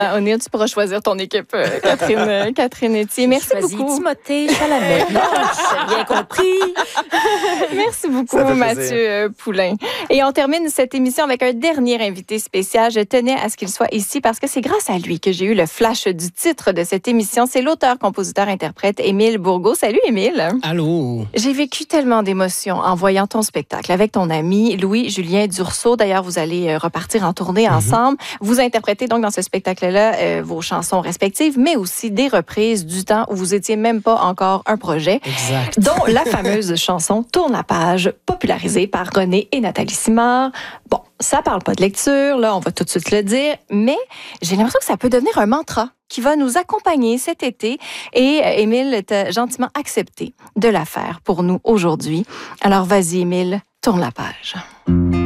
O'Neill, tu pourras choisir ton équipe, Catherine Etier. Merci beaucoup. Timothée Chalamet. Non, j'ai bien compris. Merci beaucoup, Mathieu Poulain. Et on termine cette émission avec un dernier invité spécial. Je tenais à ce qu'il soit ici parce que c'est grâce à lui que j'ai eu le flash du titre de cette émission. C'est l'auteur, compositeur, interprète Émile Bourgault. Salut, Émile. Allô. J'ai vécu tellement d'émotions en voyant ton spectacle avec ton ami Louis-Julien Dursault. D'ailleurs, vous allez repartir en tournée ensemble. Vous interprétez donc dans ce spectacle-là vos chansons respectives, mais aussi des reprises du temps où vous étiez même pas encore un projet. Exact. Dont la fameuse chanson Tourne la page, popularisée par René et Nathalie Simard. Bon, ça parle pas de lecture, là, on va tout de suite le dire, mais j'ai l'impression que ça peut devenir un mantra qui va nous accompagner cet été. Et Émile t'a gentiment accepté de la faire pour nous aujourd'hui. Alors vas-y, Émile, tourne la page.